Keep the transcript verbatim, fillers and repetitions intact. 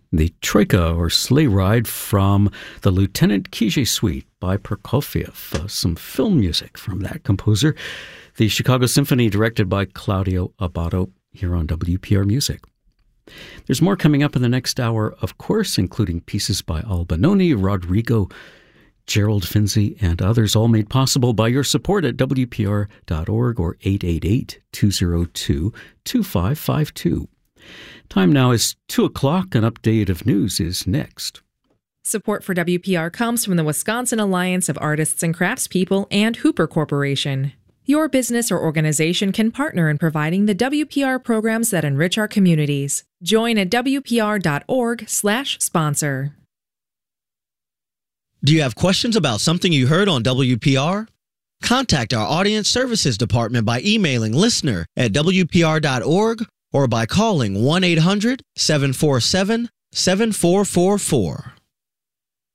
the Troika or Sleigh Ride from the Lieutenant Kijé Suite by Prokofiev. Uh, some film music from that composer. The Chicago Symphony directed by Claudio Abbado here on W P R Music. There's more coming up in the next hour, of course, including pieces by Albinoni, Rodrigo, Gerald Finzi, and others, all made possible by your support at W P R dot org or eight eight eight, two oh two, two five five two. Time now is two o'clock. An update of news is next. Support for W P R comes from the Wisconsin Alliance of Artists and Craftspeople and Hooper Corporation. Your business or organization can partner in providing the W P R programs that enrich our communities. Join at W P R dot org slash sponsor. Do you have questions about something you heard on W P R? Contact our Audience Services Department by emailing listener at W P R dot org or by calling one eight hundred, seven four seven, seven four four four.